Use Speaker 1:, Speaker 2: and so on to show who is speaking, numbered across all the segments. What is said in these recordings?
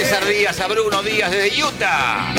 Speaker 1: César Díaz, a Bruno Díaz desde Utah.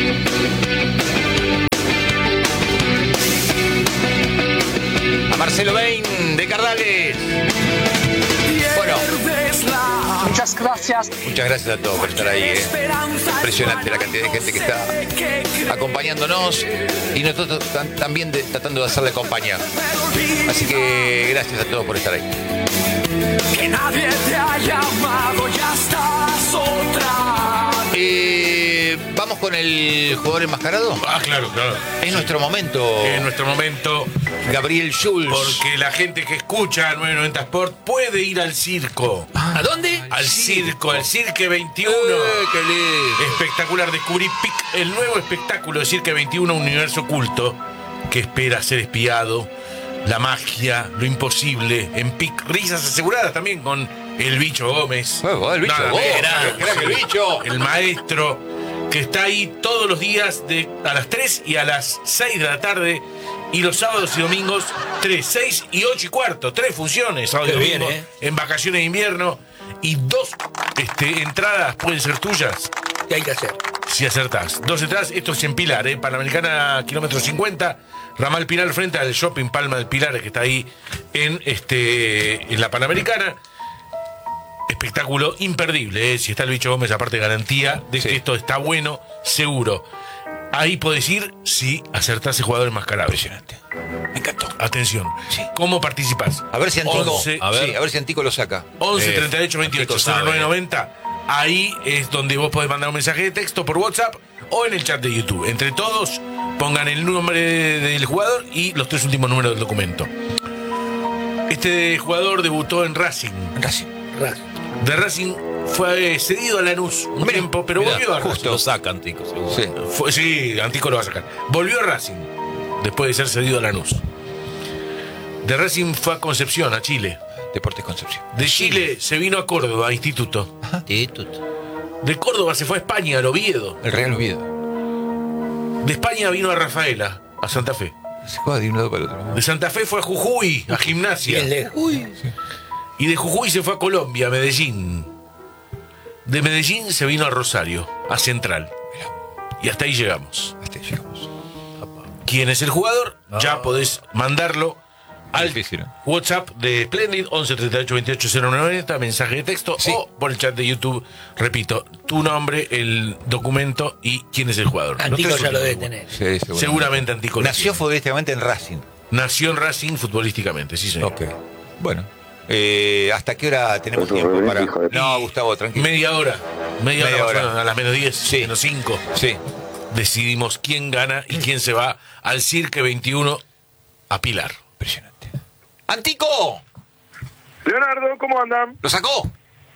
Speaker 1: A Marcelo Bain de Cardales. Bueno,
Speaker 2: Muchas gracias.
Speaker 1: muchas gracias a todos por estar ahí. Impresionante la cantidad de gente que está acompañándonos y nosotros también tratando de hacerle compañía. Así que gracias a todos por estar ahí.
Speaker 2: Que nadie te ha llamado, ya estás otra.
Speaker 1: Vamos con el jugador enmascarado.
Speaker 3: Ah, claro.
Speaker 1: Es nuestro momento.
Speaker 3: En nuestro momento,
Speaker 1: Gabriel Schulz.
Speaker 3: porque la gente que escucha 990 Sport puede ir al circo.
Speaker 1: ¿A dónde?
Speaker 3: Al circo, al Cirque 21.
Speaker 1: ¡Qué lindo!
Speaker 3: Espectacular, descubrí PIC, el nuevo espectáculo de Cirque 21, un universo oculto que espera ser espiado. La magia, lo imposible, en PIC, risas aseguradas también con el Bicho Gómez.
Speaker 1: El Bicho
Speaker 3: Nada
Speaker 1: Gómez,
Speaker 3: menos.
Speaker 1: crack, el Bicho.
Speaker 3: El maestro que está ahí todos los días a las 3 y a las 6 de la tarde. Y los sábados y domingos 3, 6 y 8 y cuarto. 3 funciones, sábado y
Speaker 4: Qué bien,
Speaker 3: domingo, en vacaciones de invierno. Y 2 entradas pueden ser tuyas.
Speaker 4: ¿Qué hay que hacer?
Speaker 3: Si acertás. 2 entradas, esto es en Pilar, Panamericana, kilómetro 50, ramal Pilar frente al shopping Palma del Pilar, que está ahí en la Panamericana. Espectáculo imperdible, si está el Bicho Gómez, aparte de garantía de que esto está bueno, seguro. Ahí podés ir si acertás el jugador enmascarado.
Speaker 1: Impresionante. Me encantó.
Speaker 3: Atención.
Speaker 1: Sí.
Speaker 3: ¿Cómo participás?
Speaker 1: A ver si Antico,
Speaker 3: 11,
Speaker 1: a ver si Antico lo saca.
Speaker 3: 11 38 28
Speaker 1: Antico sabe.
Speaker 3: 0990. Ahí es donde vos podés mandar un mensaje de texto por WhatsApp o en el chat de YouTube. Entre todos, pongan el nombre del jugador y los 3 últimos números del documento. Este jugador debutó en Racing. De Racing fue cedido a Lanús un tiempo, pero volvió a Racing.
Speaker 4: Lo saca Antico, seguro.
Speaker 1: Sí.
Speaker 3: Antico lo va a sacar. Volvió a Racing después de ser cedido a Lanús. De Racing fue a Concepción, a Chile.
Speaker 1: Deportes Concepción.
Speaker 3: De Chile se vino a Córdoba, a Instituto. De Córdoba se fue a España, al Oviedo.
Speaker 1: El Real Oviedo.
Speaker 3: De España vino a Rafaela, a Santa Fe.
Speaker 1: Se juega de un lado para el otro.
Speaker 3: De Santa Fe fue a Jujuy, a Gimnasia.
Speaker 4: Bien lejos.
Speaker 3: Y de Jujuy se fue a Colombia, a Medellín. De Medellín se vino a Rosario, a Central. Y hasta ahí llegamos.
Speaker 1: Hasta ahí llegamos.
Speaker 3: ¿Quién es el jugador? Ya podés mandarlo al
Speaker 1: Difícil, ¿no?
Speaker 3: WhatsApp de Splendid 11 38 28 0990, mensaje de texto o por el chat de YouTube. Repito, tu nombre, el documento y quién es el jugador.
Speaker 4: Antico
Speaker 3: Los tres
Speaker 4: ya lo
Speaker 3: últimos.
Speaker 4: debe tener.
Speaker 1: Sí,
Speaker 3: Seguramente Antico.
Speaker 1: Nació futbolísticamente en Racing.
Speaker 3: Nació en Racing futbolísticamente, sí señor.
Speaker 1: Ok. Bueno. ¿Hasta qué hora tenemos tiempo para...? No, Gustavo, tranquilo.
Speaker 3: Media hora más o
Speaker 1: hora.
Speaker 3: menos, a las menos 10,
Speaker 1: Sí.
Speaker 3: menos 5.
Speaker 1: Sí.
Speaker 3: Decidimos quién gana y quién se va al Cirque 21 a Pilar.
Speaker 1: Impresionante. ¡Antico!
Speaker 5: Leonardo, ¿cómo andan?
Speaker 1: ¿Lo sacó?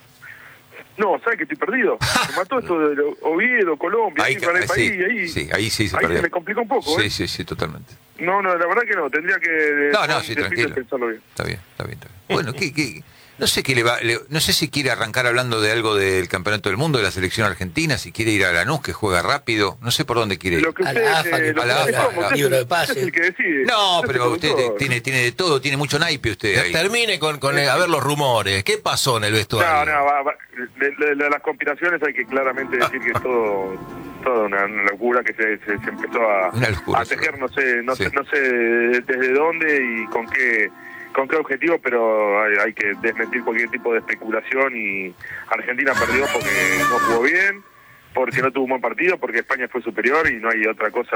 Speaker 5: No, ¿sabes que estoy perdido? Me mató esto de Oviedo, Colombia,
Speaker 1: Ahí,
Speaker 5: ahí, para el país,
Speaker 1: ahí sí se
Speaker 5: ahí
Speaker 1: perdió.
Speaker 5: se me complica un poco,
Speaker 1: Sí, sí, totalmente.
Speaker 5: No, la verdad que no, tendría que...
Speaker 1: No, sí,
Speaker 5: difícil
Speaker 1: tranquilo.
Speaker 5: pensarlo bien.
Speaker 1: Está bien. Bueno, no sé qué no sé si quiere arrancar hablando de algo del Campeonato del Mundo, de la selección argentina, si quiere ir a Lanús, que juega rápido, no sé por dónde quiere ir.
Speaker 5: Lo que
Speaker 4: A
Speaker 5: usted,
Speaker 4: la AFA, que
Speaker 5: lo
Speaker 1: a la
Speaker 5: que
Speaker 1: AFA,
Speaker 5: somos,
Speaker 4: libro de
Speaker 5: usted es
Speaker 4: pases.
Speaker 5: el que decide.
Speaker 1: No,
Speaker 5: Usted
Speaker 1: pero
Speaker 5: es el
Speaker 1: usted
Speaker 5: conductor.
Speaker 1: tiene de todo, tiene mucho naipe usted ahí.
Speaker 4: Termine con a ver los rumores. ¿Qué pasó en el vestuario?
Speaker 5: De las conspiraciones hay que claramente decir que es toda una locura que se empezó
Speaker 1: Una locura,
Speaker 5: a tejer,
Speaker 1: sí.
Speaker 5: no sé
Speaker 1: Sí.
Speaker 5: desde dónde y con qué objetivo, pero hay que desmentir cualquier tipo de especulación. Y Argentina perdió porque no jugó bien, porque no tuvo un buen partido, porque España fue superior y no hay otra cosa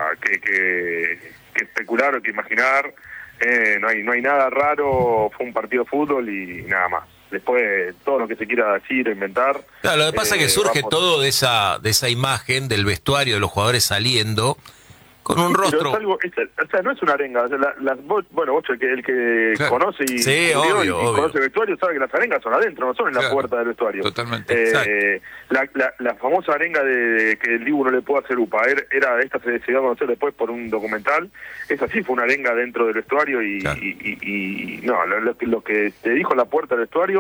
Speaker 5: que especular o que imaginar. No hay nada raro, fue un partido de fútbol y nada más. Después todo lo que se quiera decir o inventar.
Speaker 4: Claro, lo que pasa es que surge
Speaker 5: vamos.
Speaker 4: todo de esa imagen del vestuario de los jugadores saliendo con un
Speaker 5: Pero
Speaker 4: rostro.
Speaker 5: es algo, o sea, no es una arenga. O sea, vos el que
Speaker 1: Claro.
Speaker 5: conoce y,
Speaker 4: Sí,
Speaker 5: y
Speaker 4: obvio.
Speaker 5: conoce el vestuario sabe que las arengas son adentro, no son en la
Speaker 1: Claro.
Speaker 5: puerta del vestuario.
Speaker 1: Totalmente.
Speaker 5: La famosa arenga de que el Dibu no le puede hacer UPA, esta se dio a conocer después por un documental. Esa sí fue una arenga dentro del vestuario y,
Speaker 1: Claro.
Speaker 5: y no, lo que te dijo la puerta del vestuario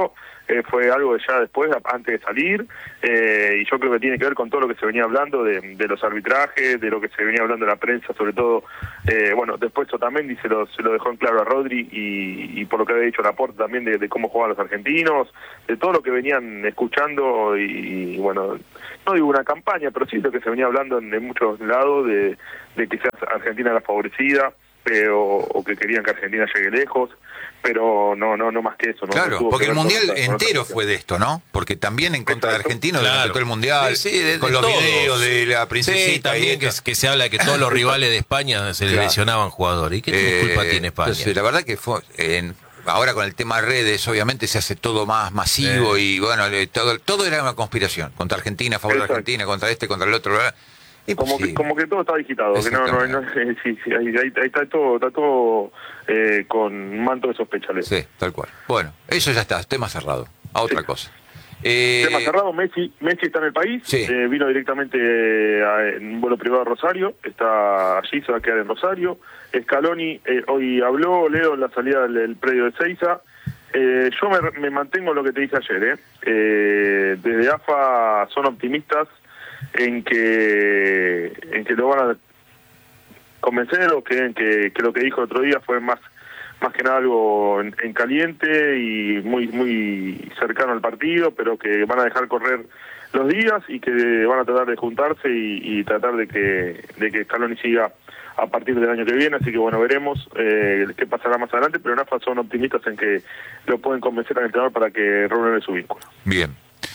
Speaker 5: fue algo de ya después, antes de salir, y yo creo que tiene que ver con todo lo que se venía hablando de los arbitrajes, de lo que se venía hablando de la prensa, sobre todo, bueno, después Otamendi se lo dejó en claro a Rodri, y por lo que había dicho Laporte también de cómo jugaban los argentinos, de todo lo que venían escuchando, y bueno, no digo una campaña, pero sí lo que se venía hablando en muchos lados de quizás Argentina era favorecida, o que querían que Argentina llegue lejos, pero no más que eso.
Speaker 1: Claro,
Speaker 5: tuvo
Speaker 1: porque
Speaker 5: que
Speaker 1: el
Speaker 5: ver
Speaker 1: Mundial
Speaker 5: con
Speaker 1: entero
Speaker 5: otra
Speaker 1: fue de esto, ¿no? Porque también en contra de Argentina
Speaker 4: Claro.
Speaker 1: durante todo el Mundial,
Speaker 4: de
Speaker 1: con los
Speaker 4: todos.
Speaker 1: videos de la princesita.
Speaker 4: Sí, también
Speaker 1: y
Speaker 4: que se habla de que todos los rivales de España se le
Speaker 1: Claro.
Speaker 4: lesionaban jugadores. ¿Y qué culpa tiene España?
Speaker 1: Entonces, la verdad que fue... ahora con el tema redes, obviamente se hace todo más masivo y bueno, todo era una conspiración. Contra Argentina, a favor de
Speaker 5: Exacto.
Speaker 1: Argentina, contra este, contra el otro, ¿verdad?
Speaker 5: Como que todo está digitado, que sí, ahí está todo con un manto de sospecha.
Speaker 1: Sí, tal cual. Bueno, eso ya está, tema cerrado. A otra cosa.
Speaker 5: Tema cerrado, Messi está en el país,
Speaker 1: Sí.
Speaker 5: Vino directamente en un vuelo privado a Rosario, está allí, se va a quedar en Rosario. Scaloni hoy habló, Leo, en la salida del predio de Seiza. Yo me mantengo en lo que te dije ayer, desde AFA son optimistas en que lo van a convencer, o que lo que dijo el otro día fue más que nada algo en caliente y muy cercano al partido, pero que van a dejar correr los días y que van a tratar de juntarse y tratar de que Scaloni siga a partir del año que viene, así que bueno, veremos qué pasará más adelante, pero en AFA son optimistas en que lo pueden convencer al entrenador para que renueve su vínculo.
Speaker 1: Bien.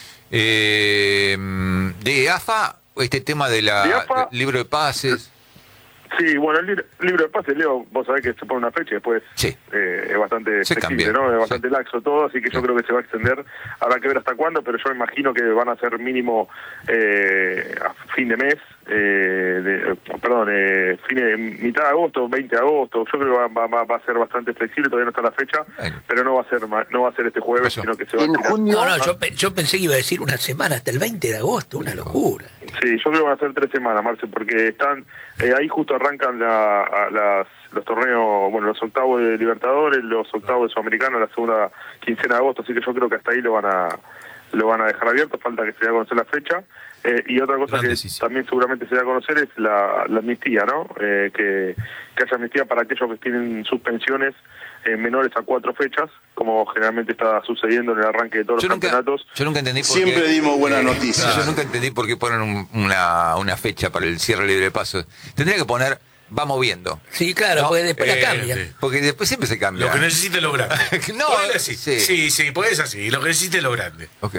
Speaker 1: De AFA, este tema de
Speaker 5: AFA,
Speaker 1: libro de pases.
Speaker 5: Sí, bueno, el libro de pases, Leo, vos sabés que se pone una fecha y después
Speaker 1: Sí.
Speaker 5: es bastante
Speaker 1: Se
Speaker 5: flexible,
Speaker 1: cambia,
Speaker 5: ¿no? Es bastante
Speaker 1: sí.
Speaker 5: laxo todo, así que yo creo que se va a extender. Habrá que ver hasta cuándo, pero yo imagino que van a ser mínimo a fin de mes, mitad de agosto, 20 de agosto. Yo creo que va a ser bastante flexible, todavía no está la fecha,
Speaker 1: Bueno.
Speaker 5: pero no va a ser este jueves,
Speaker 1: Eso.
Speaker 5: sino que se va a
Speaker 6: En
Speaker 5: tirar.
Speaker 6: junio,
Speaker 7: Yo pensé que iba a decir una semana, hasta el 20 de agosto, una locura.
Speaker 5: Sí, yo creo que van a ser 3 semanas, Marce, porque están ahí justo arrancan los torneos, bueno, los octavos de Libertadores, los octavos de Sudamericana, la segunda quincena de agosto, así que yo creo que hasta ahí lo van a dejar abierto, falta que se dé a conocer la fecha. Y otra cosa
Speaker 4: Gran
Speaker 5: que
Speaker 4: decisión.
Speaker 5: también seguramente se dé a conocer es la amnistía, ¿no? Que haya amnistía para aquellos que tienen suspensiones menores a 4 fechas, como generalmente está sucediendo en el arranque de todos los campeonatos.
Speaker 1: Yo nunca entendí por
Speaker 6: Siempre
Speaker 1: qué,
Speaker 6: dimos buenas noticias.
Speaker 1: Yo nunca entendí por qué ponen una fecha para el cierre libre de paso. Tendría que poner, va moviendo.
Speaker 7: Sí, claro,
Speaker 1: No,
Speaker 7: porque después la
Speaker 3: sí.
Speaker 7: cambian.
Speaker 1: Porque después siempre se cambia.
Speaker 3: Lo que necesite lo grande.
Speaker 1: No,
Speaker 3: Ponele así.
Speaker 1: sí.
Speaker 3: Sí, podés así. Lo que necesite lo grande.
Speaker 1: Ok.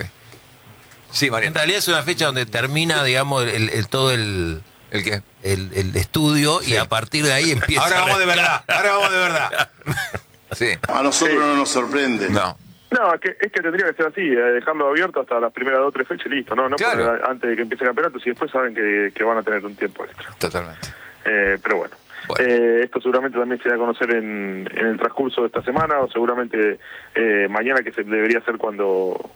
Speaker 1: Sí,
Speaker 4: En
Speaker 1: Mariano.
Speaker 4: realidad es una fecha donde termina, digamos, todo el
Speaker 1: ¿El qué?
Speaker 4: estudio y a partir de ahí empieza.
Speaker 1: Ahora vamos de verdad. Ahora vamos de verdad. Sí.
Speaker 6: a nosotros no nos sorprende.
Speaker 1: No.
Speaker 5: No, es que tendría que ser así, dejarlo abierto hasta las primeras 2 o 3 fechas y listo, no
Speaker 1: Claro.
Speaker 5: poner antes de que empiece el campeonato, si después saben que van a tener un tiempo extra.
Speaker 1: Totalmente.
Speaker 5: Pero bueno, esto seguramente también se da a conocer en el transcurso de esta semana, o seguramente mañana, que se debería ser cuando...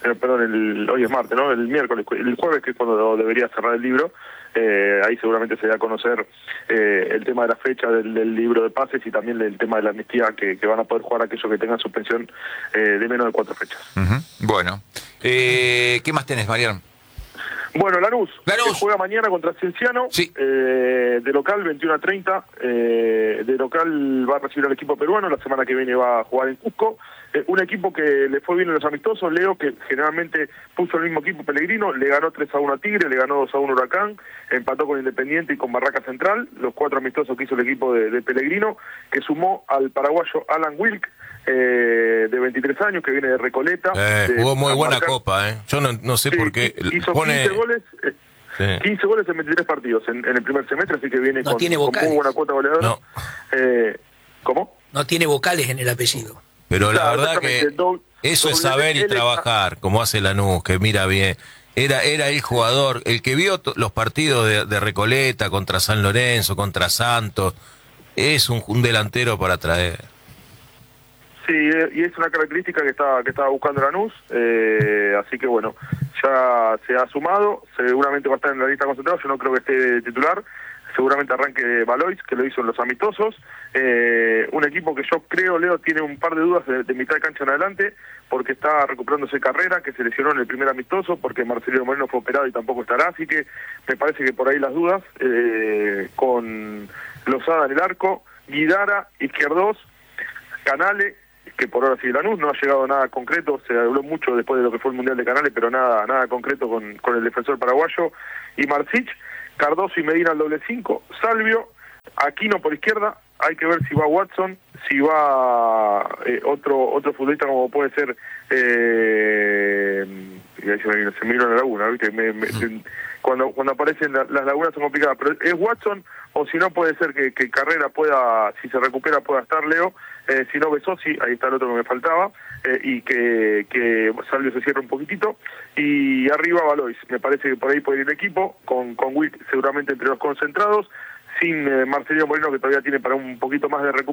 Speaker 5: hoy es martes, ¿no? El miércoles, el jueves, que es cuando debería cerrar el libro. Ahí seguramente se da a conocer el tema de la fecha del libro de pases y también el tema de la amnistía que van a poder jugar aquellos que tengan suspensión de menos de 4 fechas.
Speaker 1: Ujú. Bueno. ¿Qué más tenés, Mariano?
Speaker 5: Bueno, Lanús,
Speaker 1: Lanús.
Speaker 5: que juega mañana contra Cienciano,
Speaker 1: Sí.
Speaker 5: De local 21:30, de local va a recibir al equipo peruano, la semana que viene va a jugar en Cusco, un equipo que le fue bien en los amistosos, Leo, que generalmente puso el mismo equipo Pellegrino, le ganó 3-1 a Tigre, le ganó 2-1 a Huracán, empató con Independiente y con Barraca Central, los 4 amistosos que hizo el equipo de Pellegrino, que sumó al paraguayo Alan Wilk, de 23 años, que viene de Recoleta.
Speaker 4: Jugó muy
Speaker 5: San
Speaker 4: buena
Speaker 5: Marcán.
Speaker 4: copa, ¿eh? Yo no sé
Speaker 5: Sí,
Speaker 4: por qué.
Speaker 5: hizo 15 goles.
Speaker 4: Sí.
Speaker 5: 15 goles en 23 partidos en el primer semestre, así que viene
Speaker 7: No
Speaker 5: con
Speaker 7: tiene
Speaker 5: muy
Speaker 7: vocales.
Speaker 5: buena cuota goleadora.
Speaker 4: No.
Speaker 5: ¿Cómo?
Speaker 7: No tiene vocales en el apellido.
Speaker 4: Pero la
Speaker 5: Claro,
Speaker 4: verdad que
Speaker 5: exactamente.
Speaker 4: eso es
Speaker 5: Doble
Speaker 4: saber y
Speaker 5: L.
Speaker 4: trabajar, como hace Lanús, que mira bien. Era el jugador, el que vio los partidos de Recoleta contra San Lorenzo, contra Santos. Es un delantero para traer.
Speaker 5: Sí, y es una característica que estaba buscando Lanús, así que bueno, ya se ha sumado, seguramente va a estar en la lista concentrada, yo no creo que esté titular, seguramente arranque Valois, que lo hizo en los amistosos. Un equipo que yo creo, Leo, tiene un par de dudas de mitad de cancha en adelante, porque está recuperándose Carrera, que se lesionó en el primer amistoso, porque Marcelino Moreno fue operado y tampoco estará, así que me parece que por ahí las dudas, con Lozada en el arco, Guidara, Izquierdos, Canale, que por ahora sigue Lanús, no ha llegado nada concreto, se habló mucho después de lo que fue el Mundial de Canales, pero nada concreto con el defensor paraguayo, y Marcich, Cardoso y Medina al doble 5, Salvio, Aquino por izquierda, hay que ver si va Watson, si va otro futbolista como puede ser, y ahí se me vino la laguna, ¿viste? Cuando aparecen las lagunas son complicadas, pero es Watson, o si no puede ser que Carrera pueda, si se recupera pueda estar Leo, si no Besosi, ahí está el otro que me faltaba, y que Salvio se cierra un poquitito, y arriba Valois, me parece que por ahí puede ir el equipo, con Witt seguramente entre los concentrados, sin Marcelino Moreno, que todavía tiene para un poquito más de recuperación.